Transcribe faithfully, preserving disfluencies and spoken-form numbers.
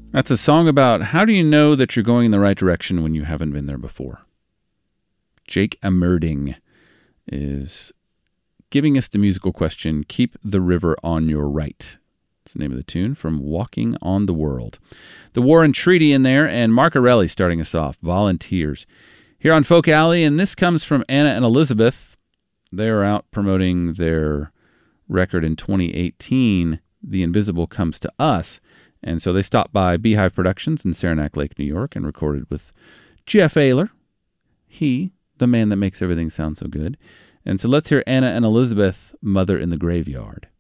That's a song about how do you know that you're going in the right direction when you haven't been there before. Jake Amerding is giving us the musical question, Keep the River on Your Right. That's the name of the tune from Walking on the World. The War and Treaty in there, and Mark Arelli starting us off, Volunteers. Here on Folk Alley, and this comes from Anna and Elizabeth. They're out promoting their record in twenty eighteen, The Invisible Comes to Us. And so they stopped by Beehive Productions in Saranac Lake, New York, and recorded with Jeff Ayler. He, the man that makes everything sound so good. And so let's hear Anna and Elizabeth, Mother in the Graveyard.